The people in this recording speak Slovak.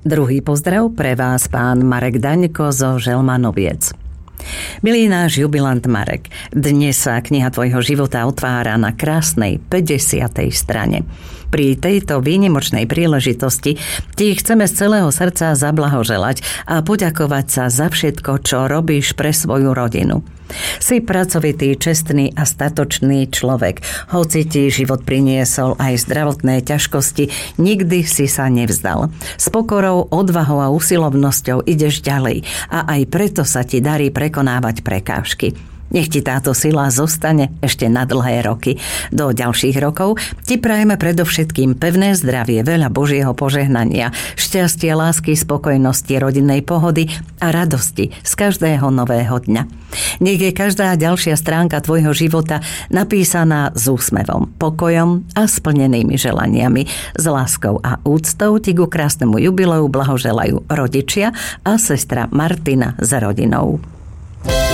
Druhý pozdrav pre vás pán Marek Daňko zo Želmanoviec. Milý náš jubilant Marek, dnes sa kniha tvojho života otvára na krásnej 50. strane. Pri tejto výnimočnej príležitosti ti chceme z celého srdca zablahoželať a poďakovať sa za všetko, čo robíš pre svoju rodinu. Si pracovitý, čestný a statočný človek. Hoci ti život priniesol aj zdravotné ťažkosti, nikdy si sa nevzdal. S pokorou, odvahou a usilovnosťou ideš ďalej a aj preto sa ti darí prekonávať prekážky. Nech ti táto sila zostane ešte na dlhé roky. Do ďalších rokov ti prajeme predovšetkým pevné zdravie, veľa Božieho požehnania, šťastie, lásky, spokojnosti, rodinnej pohody a radosti z každého nového dňa. Nech je každá ďalšia stránka tvojho života napísaná s úsmevom, pokojom a splnenými želaniami. S láskou a úctou ti ku krásnemu jubileu blahoželajú rodičia a sestra Martina s rodinou.